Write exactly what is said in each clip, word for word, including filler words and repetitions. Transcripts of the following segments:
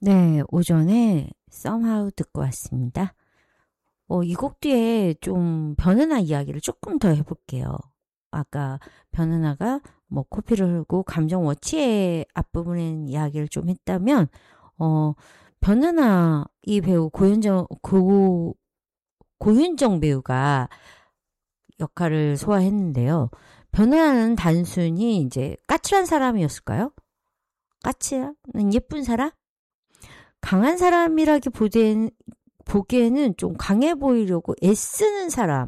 네, 오전에 somehow 듣고 왔습니다. 어, 이 곡 뒤에 좀 변은하 이야기를 조금 더 해볼게요. 아까 변은하가 뭐 코피를 흘고 감정 워치의 앞부분에 이야기를 좀 했다면, 어, 변은하 이 배우 고윤정, 고, 고윤정 배우가 역할을 소화했는데요. 변은하는 단순히 이제 까칠한 사람이었을까요? 까칠한 예쁜 사람? 강한 사람이라기보기에는 보기에는 좀 강해 보이려고 애쓰는 사람,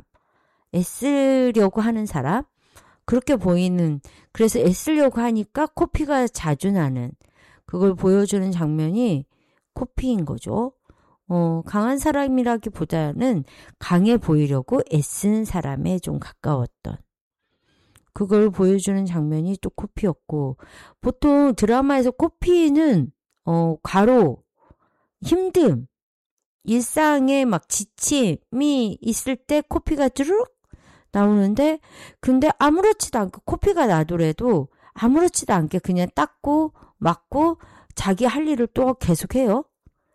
애쓰려고 하는 사람, 그렇게 보이는, 그래서 애쓰려고 하니까 코피가 자주 나는, 그걸 보여주는 장면이 코피인 거죠. 어, 강한 사람이라기보다는 강해 보이려고 애쓰는 사람에 좀 가까웠던, 그걸 보여주는 장면이 또 코피였고, 보통 드라마에서 코피는 어, 과로, 힘듦, 일상에 막 지침이 있을 때 코피가 쭈르륵 나오는데, 근데 아무렇지도 않고 코피가 나더라도 아무렇지도 않게 그냥 닦고 막고 자기 할 일을 또 계속해요.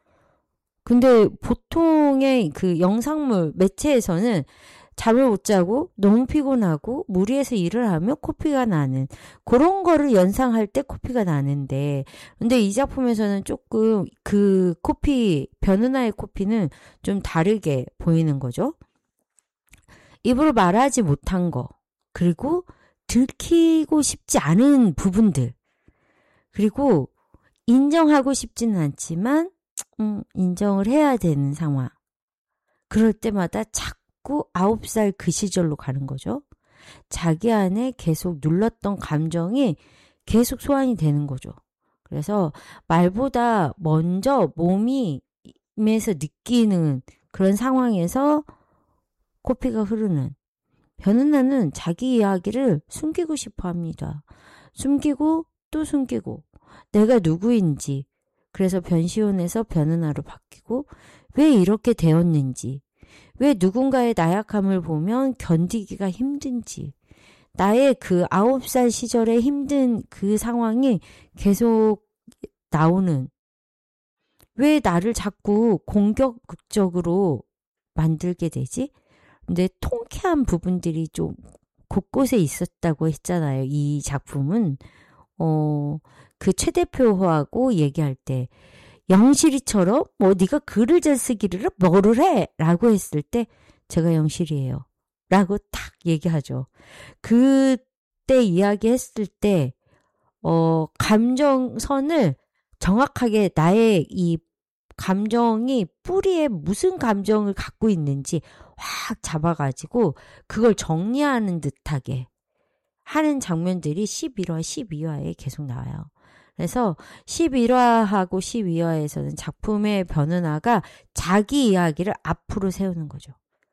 근데 보통의 그 영상물 매체에서는 잠을 못 자고 너무 피곤하고 무리해서 일을 하면 코피가 나는 그런 거를 연상할 때 코피가 나는데, 근데 이 작품에서는 조금 그 코피, 변은하의 코피는 좀 다르게 보이는 거죠. 입으로 말하지 못한 거, 그리고 들키고 싶지 않은 부분들, 그리고 인정하고 싶지는 않지만 음, 인정을 해야 되는 상황, 그럴 때마다 자꾸 아홉 살 그 시절로 가는 거죠. 자기 안에 계속 눌렀던 감정이 계속 소환이 되는 거죠. 그래서 말보다 먼저 몸이 몸에서 느끼는 그런 상황에서 코피가 흐르는, 변은하는 자기 이야기를 숨기고 싶어 합니다. 숨기고 또 숨기고 내가 누구인지, 그래서 변시온에서 변은하로 바뀌고 왜 이렇게 되었는지, 왜 누군가의 나약함을 보면 견디기가 힘든지, 나의 그 아홉 살 시절의 힘든 그 상황이 계속 나오는, 왜 나를 자꾸 공격적으로 만들게 되지? 근데 통쾌한 부분들이 좀 곳곳에 있었다고 했잖아요. 이 작품은 어, 그 최 대표하고 얘기할 때 영실이처럼 뭐 네가 글을 잘 쓰기를 뭐를 해? 라고 했을 때 제가 영실이에요 라고 딱 얘기하죠. 그때 이야기했을 때 어, 감정선을 정확하게, 나의 이 감정이 뿌리에 무슨 감정을 갖고 있는지 확 잡아가지고 그걸 정리하는 듯하게 하는 장면들이 십일 화, 십이 화에 계속 나와요. 그래서 십일 화하고 십이 화에서는 작품의 변은하가 자기 이야기를 앞으로 세우는 거죠.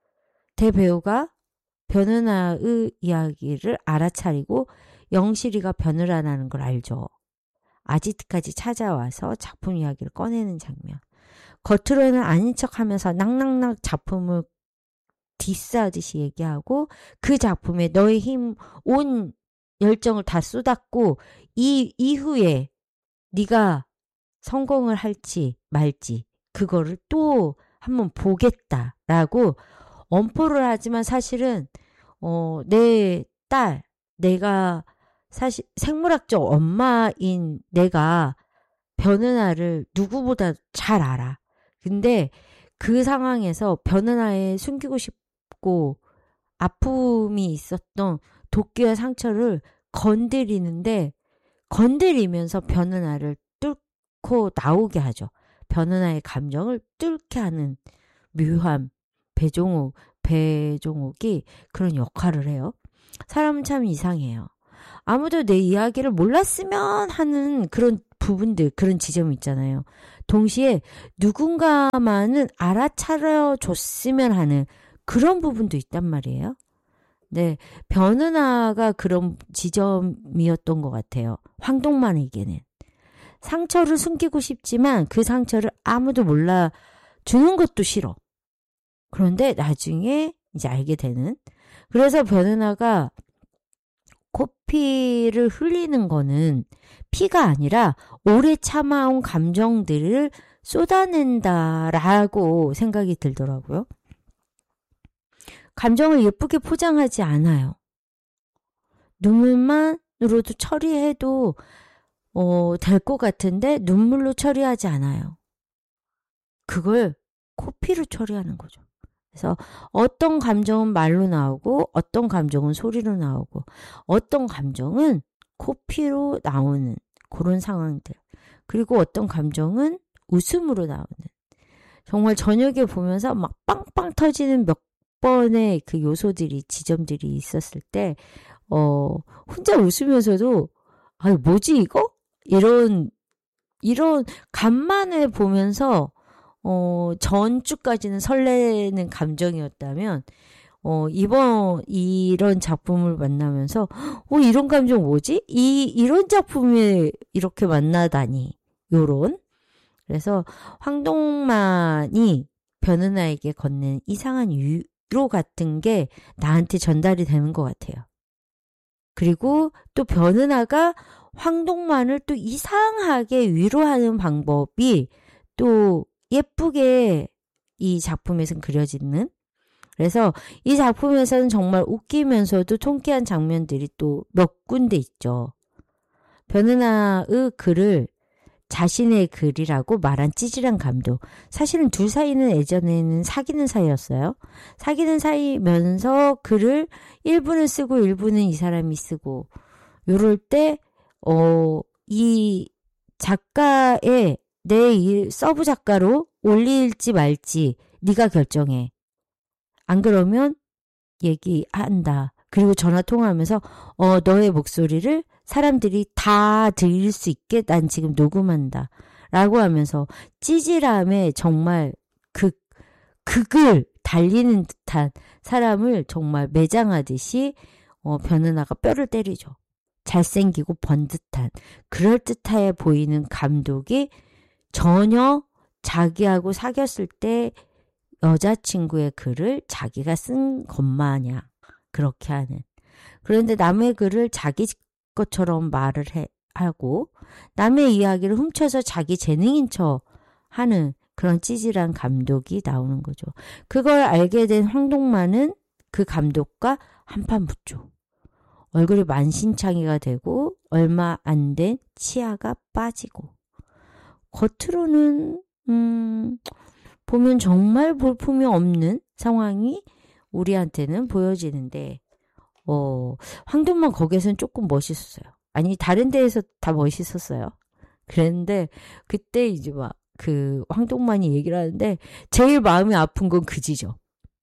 대배우가 변은하의 이야기를 알아차리고 영실이가 변은하라는 걸 알죠. 아지트까지 찾아와서 작품 이야기를 꺼내는 장면. 겉으로는 아닌 척하면서 낭낭낭 작품을 디스하듯이 얘기하고 그 작품에 너의 힘, 온 열정을 다 쏟았고 이 이후에 네가 성공을 할지 말지 그거를 또 한번 보겠다라고 엄포를 하지만 사실은 어, 내 딸, 내가 사실 생물학적 엄마인 내가 변은하를 누구보다 잘 알아. 근데 그 상황에서 변은하에 숨기고 싶고 아픔이 있었던 도끼와 상처를 건드리는데, 건드리면서 변은하를 뚫고 나오게 하죠. 변은하의 감정을 뚫게 하는 묘함, 배종욱, 배종욱이 그런 역할을 해요. 사람은 참 이상해요. 아무도 내 이야기를 몰랐으면 하는 그런 부분들, 그런 지점이 있잖아요. 동시에 누군가만은 알아차려줬으면 하는 그런 부분도 있단 말이에요. 네, 변은하가 그런 지점이었던 것 같아요. 황동만에게는. 상처를 숨기고 싶지만 그 상처를 아무도 몰라주는 것도 싫어. 그런데 나중에 이제 알게 되는. 그래서 변은하가 코피를 흘리는 거는 피가 아니라 오래 참아온 감정들을 쏟아낸다라고 생각이 들더라고요. 감정을 예쁘게 포장하지 않아요. 눈물만으로도 처리해도 어, 될 것 같은데 눈물로 처리하지 않아요. 그걸 코피로 처리하는 거죠. 그래서 어떤 감정은 말로 나오고 어떤 감정은 소리로 나오고 어떤 감정은 코피로 나오는 그런 상황들. 그리고 어떤 감정은 웃음으로 나오는. 정말 저녁에 보면서 막 빵빵 터지는 몇 번의 그 요소들이 지점들이 있었을 때 어, 혼자 웃으면서도 아, 뭐지 이거? 이런 이런 간만에 보면서 어, 전주까지는 설레는 감정이었다면, 어, 이번, 이런 작품을 만나면서, 어, 이런 감정 뭐지? 이, 이런 작품에 이렇게 만나다니. 요런. 그래서 황동만이 변은아에게 건넨 이상한 위로 같은 게 나한테 전달이 되는 것 같아요. 그리고 또 변은아가 황동만을 또 이상하게 위로하는 방법이 또 예쁘게 이 작품에서는 그려지는. 그래서 이 작품에서는 정말 웃기면서도 통쾌한 장면들이 또 몇 군데 있죠. 변은아의 글을 자신의 글이라고 말한 찌질한 감독. 사실은 둘 사이는 예전에는 사귀는 사이였어요. 사귀는 사이면서 글을 일부는 쓰고 일부는 이 사람이 쓰고 요럴 때 어, 이 작가의 내 이 서브 작가로 올릴지 말지 네가 결정해. 안 그러면 얘기한다. 그리고 전화 통화하면서 어 너의 목소리를 사람들이 다 들을 수 있게 난 지금 녹음한다. 라고 하면서 찌질함에 정말 극, 극을 달리는 듯한 사람을 정말 매장하듯이 어, 변은아가 뼈를 때리죠. 잘생기고 번듯한 그럴듯해 보이는 감독이 전혀 자기하고 사귀었을 때 여자친구의 글을 자기가 쓴 것마냥 그렇게 하는. 그런데 남의 글을 자기 것처럼 말을 해, 하고 남의 이야기를 훔쳐서 자기 재능인 척 하는 그런 찌질한 감독이 나오는 거죠. 그걸 알게 된 황동만은 그 감독과 한판 붙죠. 얼굴이 만신창이가 되고 얼마 안 된 치아가 빠지고 겉으로는 음, 보면 정말 볼품이 없는 상황이 우리한테는 보여지는데 어, 황동만 거기에서는 조금 멋있었어요. 아니 다른 데에서 다 멋있었어요. 그랬는데 그때 이제 막 그 황동만이 얘기를 하는데 제일 마음이 아픈 건 그지죠.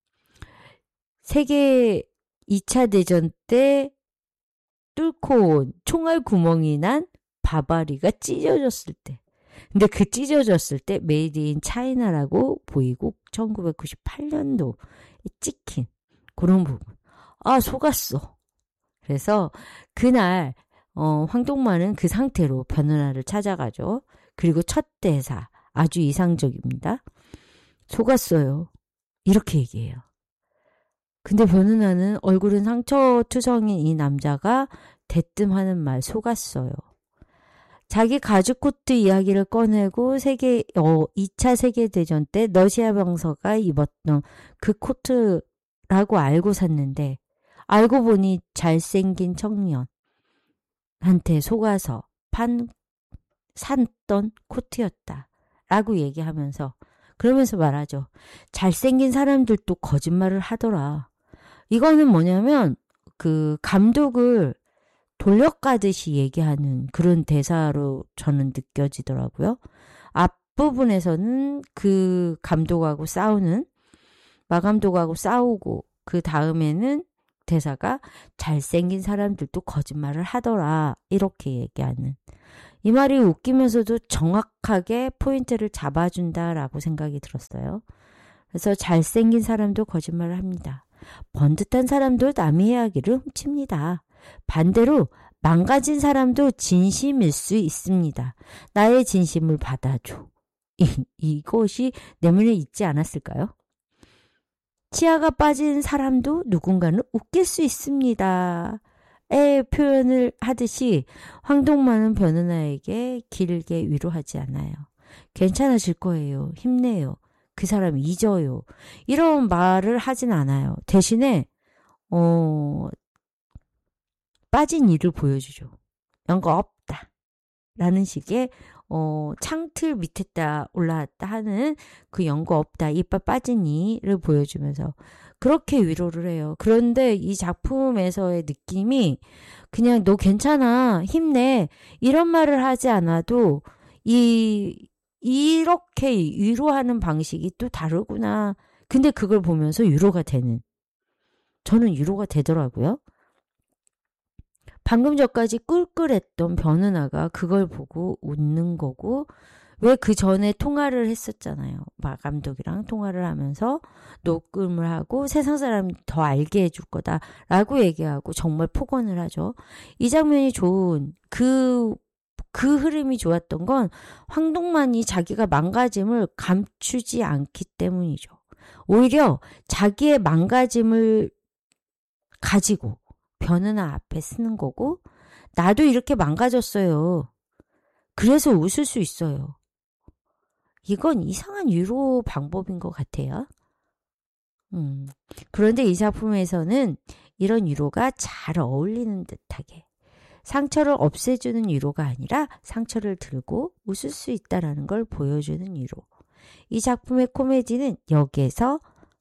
세계 이 차 대전 때 뚫고 온 총알 구멍이 난 바바리가 찢어졌을 때. 근데 그 찢어졌을 때 메이드 인 차이나라고 보이고 천구백구십팔 년도에 찍힌 그런 부분. 아 속았어. 그래서 그날 어, 황동만은 그 상태로 변은아를 찾아가죠. 그리고 첫 대사 아주 이상적입니다. 속았어요. 이렇게 얘기해요. 근데 변은아는 얼굴은 상처투성인 이 남자가 대뜸 하는 말 속았어요. 자기 가죽 코트 이야기를 꺼내고 세계 어, 이 차 세계대전 때 러시아 병사가 입었던 그 코트라고 알고 샀는데 알고 보니 잘생긴 청년한테 속아서 판 샀던 코트였다. 라고 얘기하면서 그러면서 말하죠. 잘생긴 사람들도 거짓말을 하더라. 이거는 뭐냐면 그 감독을 돌려가듯이 얘기하는 그런 대사로 저는 느껴지더라고요. 앞부분에서는 그 감독하고 싸우는 마감독하고 싸우고 그 다음에는 대사가 잘생긴 사람들도 거짓말을 하더라 이렇게 얘기하는 이 말이 웃기면서도 정확하게 포인트를 잡아준다라고 생각이 들었어요. 그래서 잘생긴 사람도 거짓말을 합니다. 번듯한 사람도 남의 이야기를 훔칩니다. 반대로 망가진 사람도 진심일 수 있습니다. 나의 진심을 받아줘. 이, 이것이 내면에 있지 않았을까요? 치아가 빠진 사람도 누군가는 웃길 수 있습니다. 표현을 하듯이 황동만은 변은아에게 길게 위로하지 않아요. 괜찮아질 거예요. 힘내요. 그 사람 잊어요. 이런 말을 하진 않아요. 대신에 어, 빠진 이를 보여주죠. 연거 없다. 라는 식의 어, 창틀 밑에다 올라왔다 하는 그 연거 없다. 이빨 빠진 이를 보여주면서 그렇게 위로를 해요. 그런데 이 작품에서의 느낌이 그냥 너 괜찮아. 힘내. 이런 말을 하지 않아도 이 이렇게 위로하는 방식이 또 다르구나. 근데 그걸 보면서 위로가 되는. 저는 위로가 되더라고요. 방금 전까지 꿀꿀했던 변은아가 그걸 보고 웃는 거고 왜 그 전에 통화를 했었잖아요. 마 감독이랑 통화를 하면서 녹음을 하고 세상 사람이 더 알게 해줄 거다라고 얘기하고 정말 폭언을 하죠. 이 장면이 좋은 그 그 흐름이 좋았던 건 황동만이 자기가 망가짐을 감추지 않기 때문이죠. 오히려 자기의 망가짐을 가지고 변은아 앞에 쓰는 거고 나도 이렇게 망가졌어요. 그래서 웃을 수 있어요. 이건 이상한 위로 방법인 것 같아요. 음. 그런데 이 작품에서는 이런 위로가 잘 어울리는 듯하게 상처를 없애주는 위로가 아니라 상처를 들고 웃을 수 있다는 걸 보여주는 위로. 이 작품의 코미디는 여기에서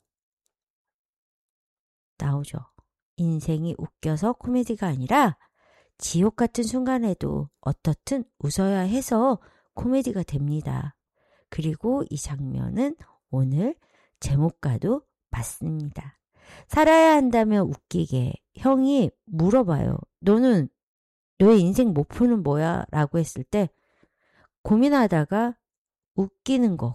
나오죠. 인생이 웃겨서 코미디가 아니라 지옥 같은 순간에도 어떻든 웃어야 해서 코미디가 됩니다. 그리고 이 장면은 오늘 제목과도 맞습니다. 살아야 한다면 웃기게. 형이 물어봐요. 너는 너의 인생 목표는 뭐야? 라고 했을 때 고민하다가 웃기는 거.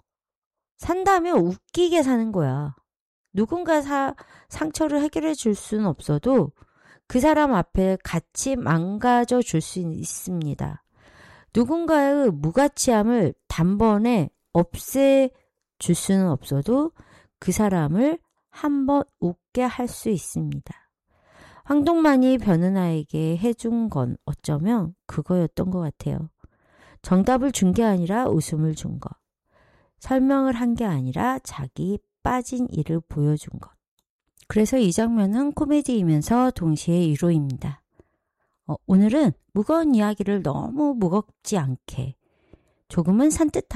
산다면 웃기게 사는 거야. 누군가 사, 상처를 해결해 줄 수는 없어도 그 사람 앞에 같이 망가져 줄 수 있습니다. 누군가의 무가치함을 단번에 없애 줄 수는 없어도 그 사람을 한번 웃게 할 수 있습니다. 황동만이 변은아에게 해준 건 어쩌면 그거였던 것 같아요. 정답을 준 게 아니라 웃음을 준 것. 설명을 한 게 아니라 자기 빠진 이를 보여준 것. 그래서 이 장면은 코미디이면서 동시에 위로입니다. 어, 오늘은 무거운 이야기를 너무 무겁지 않게 조금은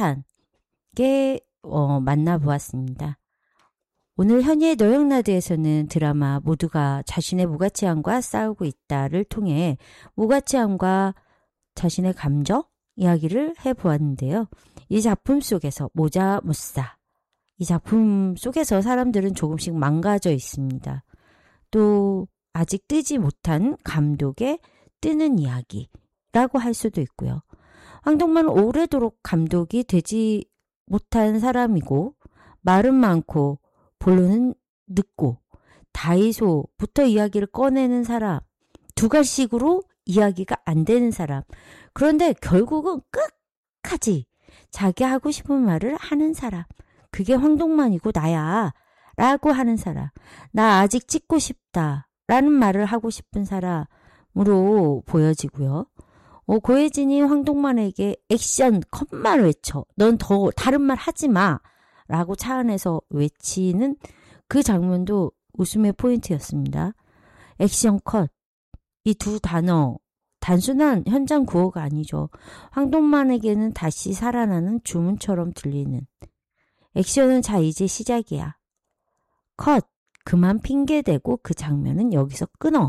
산뜻하게 어, 만나보았습니다. 오늘 현희의 노영라드에서는 드라마 모두가 자신의 무가치함과 싸우고 있다를 통해 무가치함과 자신의 감정 이야기를 해보았는데요. 이 작품 속에서 모자 무싸 이 작품 속에서 사람들은 조금씩 망가져 있습니다. 또 아직 뜨지 못한 감독의 뜨는 이야기라고 할 수도 있고요. 황동만은 오래도록 감독이 되지 못한 사람이고 말은 많고 본론은 늦고 다이소부터 이야기를 꺼내는 사람 두 가지식으로 이야기가 안 되는 사람. 그런데 결국은 끝까지 자기 하고 싶은 말을 하는 사람. 그게 황동만이고 나야 라고 하는 사람. 나 아직 찍고 싶다 라는 말을 하고 싶은 사람으로 보여지고요. 어, 고혜진이 황동만에게 액션 컷만 외쳐. 넌 더 다른 말 하지 마 라고 차 안에서 외치는 그 장면도 웃음의 포인트였습니다. 액션 컷. 이 두 단어 단순한 현장 구호가 아니죠. 황동만에게는 다시 살아나는 주문처럼 들리는 액션은 자 이제 시작이야. 컷. 그만 핑계대고 그 장면은 여기서 끊어.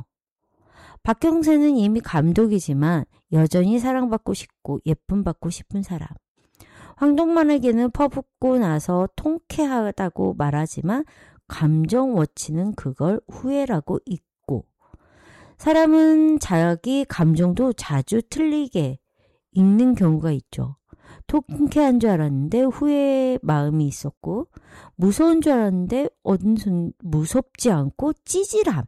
박경세는 이미 감독이지만 여전히 사랑받고 싶고 예쁨받고 싶은 사람. 황동만에게는 퍼붓고 나서 통쾌하다고 말하지만 감정 워치는 그걸 후회라고 잊고 사람은 자기 감정도 자주 틀리게 읽는 경우가 있죠. 통쾌한 줄 알았는데 후회의 마음이 있었고 무서운 줄 알았는데 어느 무섭지 않고 찌질함을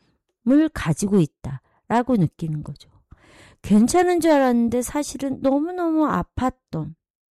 가지고 있다라고 느끼는 거죠. 괜찮은 줄 알았는데 사실은 너무너무 아팠던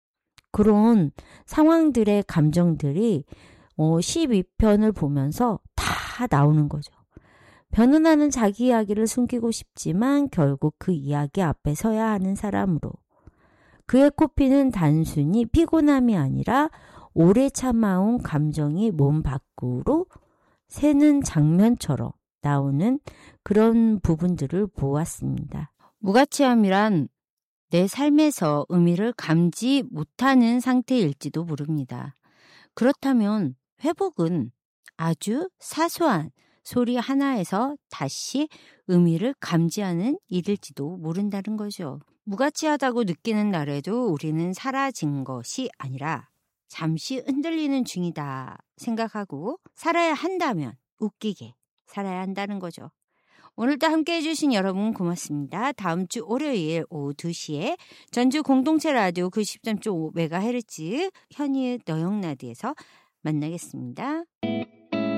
그런 상황들의 감정들이 어, 십이 편을 보면서 다 나오는 거죠. 변호사는 자기 이야기를 숨기고 싶지만 결국 그 이야기 앞에 서야 하는 사람으로 그의 코피는 단순히 피곤함이 아니라 오래 참아온 감정이 몸 밖으로 새는 장면처럼 나오는 그런 부분들을 보았습니다. 무가치함이란 내 삶에서 의미를 감지 못하는 상태일지도 모릅니다. 그렇다면 회복은 아주 사소한 소리 하나에서 다시 의미를 감지하는 일일지도 모른다는 거죠. 무가치하다고 느끼는 날에도 우리는 사라진 것이 아니라 잠시 흔들리는 중이다 생각하고 살아야 한다면 웃기게 살아야 한다는 거죠. 오늘도 함께해 주신 여러분 고맙습니다. 다음 주 월요일 오후 두 시에 전주 공동체 라디오 구십삼 점 오 메가헤르츠 현이의 너영라디에서 만나겠습니다.